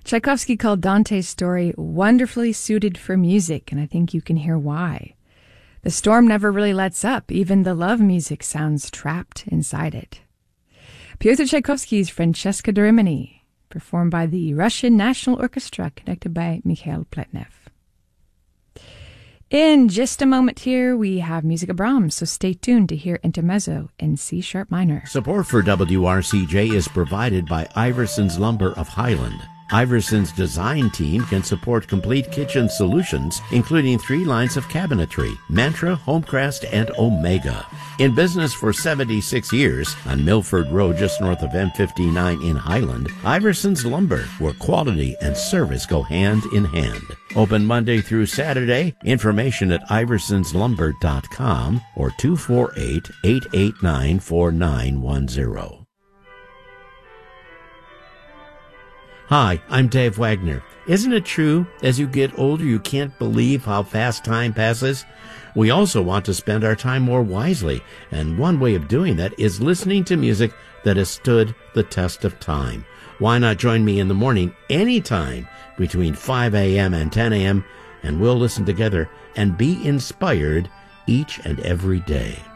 Tchaikovsky called Dante's story wonderfully suited for music, and I think you can hear why. The storm never really lets up. Even the love music sounds trapped inside it. Pyotr Tchaikovsky's Francesca da Rimini, performed by the Russian National Orchestra, conducted by Mikhail Pletnev. In just a moment here, we have music of Brahms, so stay tuned to hear Intermezzo in C-sharp minor. Support for WRCJ is provided by Iverson's Lumber of Highland. Iverson's design team can support complete kitchen solutions, including 3 lines of cabinetry, Mantra, Homecrest, and Omega. In business for 76 years on Milford Road, just north of M59 in Highland, Iverson's Lumber, where quality and service go hand in hand. Open Monday through Saturday. Information at iversonslumber.com or 248-889-4910. Hi, I'm Dave Wagner. Isn't it true, as you get older, you can't believe how fast time passes? We also want to spend our time more wisely, and one way of doing that is listening to music that has stood the test of time. Why not join me in the morning, anytime, between 5 a.m. and 10 a.m., and we'll listen together and be inspired each and every day.